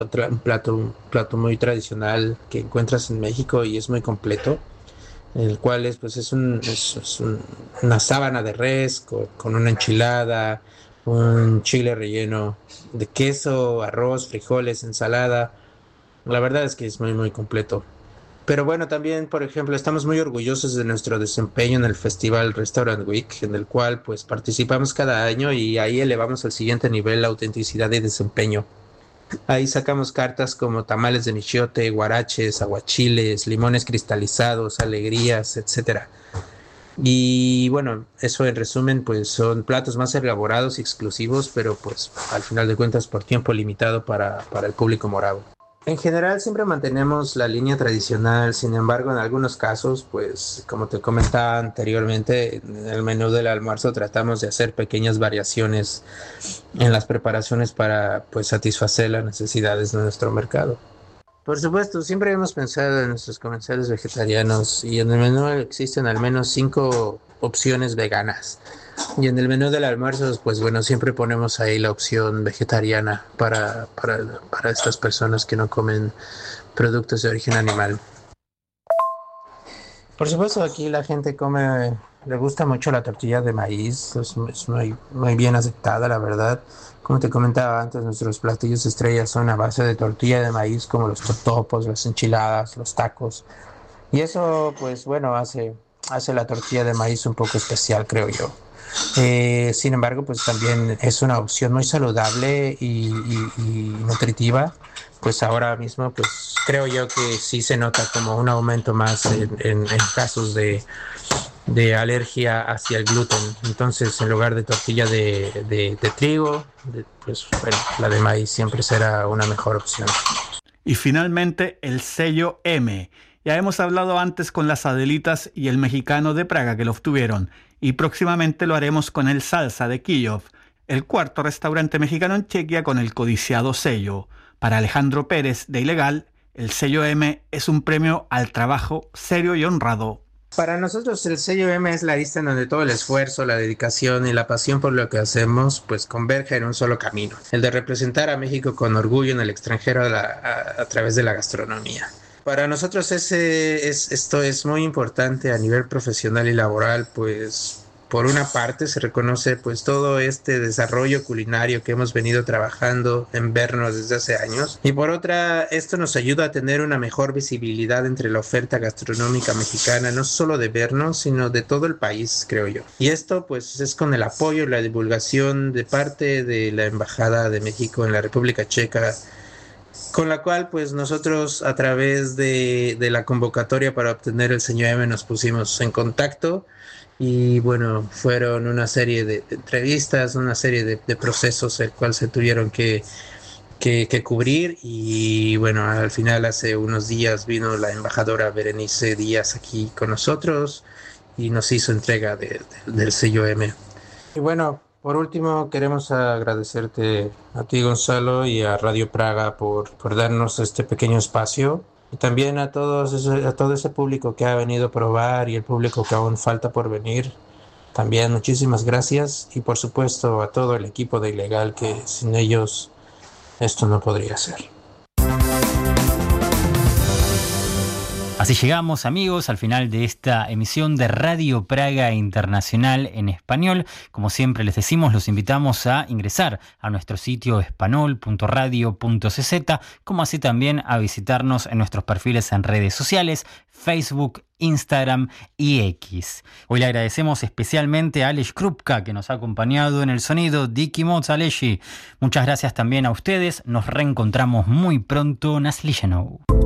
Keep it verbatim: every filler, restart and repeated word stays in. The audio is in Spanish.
Otra- un plato, un plato muy tradicional que encuentras en México y es muy completo, el cual es, pues, es, un, es, es un- una sábana de res con, con una enchilada, un chile relleno de queso, arroz, frijoles, ensalada. La verdad es que es muy, muy completo. Pero bueno, también, por ejemplo, estamos muy orgullosos de nuestro desempeño en el Festival Restaurant Week, en el cual pues participamos cada año y ahí elevamos al siguiente nivel la autenticidad y desempeño. Ahí sacamos cartas como tamales de michiote, guaraches, aguachiles, limones cristalizados, alegrías, etcétera. Y bueno, eso en resumen, pues son platos más elaborados y exclusivos, pero pues al final de cuentas por tiempo limitado para, para el público morado. En general siempre mantenemos la línea tradicional, sin embargo, en algunos casos, pues como te comentaba anteriormente, en el menú del almuerzo tratamos de hacer pequeñas variaciones en las preparaciones para pues satisfacer las necesidades de nuestro mercado. Por supuesto, siempre hemos pensado en nuestros comensales vegetarianos y en el menú existen al menos cinco opciones veganas. Y en el menú del almuerzo, pues bueno, siempre ponemos ahí la opción vegetariana para, para, para estas personas que no comen productos de origen animal. Por supuesto, aquí la gente come, le gusta mucho la tortilla de maíz, es, es muy, muy bien aceptada, la verdad. Como te comentaba antes, nuestros platillos estrellas son a base de tortilla de maíz, como los totopos, las enchiladas, los tacos. Y eso, pues bueno, hace, hace la tortilla de maíz un poco especial, creo yo. Eh, sin embargo, pues también es una opción muy saludable y, y- y nutritiva. Pues ahora mismo, pues creo yo que sí se nota como un aumento más en, en- en casos de, de alergia hacia el gluten. Entonces, en lugar de tortilla de, de- de trigo, de- pues bueno, la de maíz siempre será una mejor opción. Y finalmente el sello M. Ya hemos hablado antes con las Adelitas y el mexicano de Praga que lo obtuvieron, y próximamente lo haremos con el Salsa de Kijov, el cuarto restaurante mexicano en Chequia con el codiciado sello. Para Alejandro Pérez de Ilegal, el sello M es un premio al trabajo serio y honrado. Para nosotros el sello M es la lista en donde todo el esfuerzo, la dedicación y la pasión por lo que hacemos pues converge en un solo camino, el de representar a México con orgullo en el extranjero a, la- a- a través de la gastronomía. Para nosotros ese es, esto es muy importante a nivel profesional y laboral, pues por una parte se reconoce pues todo este desarrollo culinario que hemos venido trabajando en Vernos desde hace años y por otra esto nos ayuda a tener una mejor visibilidad entre la oferta gastronómica mexicana, no solo de Vernos sino de todo el país, creo yo. Y esto pues es con el apoyo y la divulgación de parte de la Embajada de México en la República Checa, con la cual pues nosotros a través de, de la convocatoria para obtener el señor M nos pusimos en contacto y bueno, fueron una serie de, de entrevistas, una serie de, de procesos el cual se tuvieron que, que, que cubrir y bueno, al final hace unos días vino la embajadora Berenice Díaz aquí con nosotros y nos hizo entrega de- de- del sello M. Y bueno, por último, queremos agradecerte a ti, Gonzalo, y a Radio Praga por, por darnos este pequeño espacio. Y también a todos ese- a todo ese público que ha venido a probar y el público que aún falta por venir. También muchísimas gracias. Y por supuesto a todo el equipo de Ilegal que sin ellos esto no podría ser. Así llegamos, amigos, al final de esta emisión de Radio Praga Internacional en español. Como siempre les decimos, los invitamos a ingresar a nuestro sitio espanol punto radio punto c z, como así también a visitarnos en nuestros perfiles en redes sociales, Facebook, Instagram y X. Hoy le agradecemos especialmente a Aleš Krupka, que nos ha acompañado en el sonido. Diki Moz, Aleshi. Muchas gracias también a ustedes. Nos reencontramos muy pronto. Naslijenou.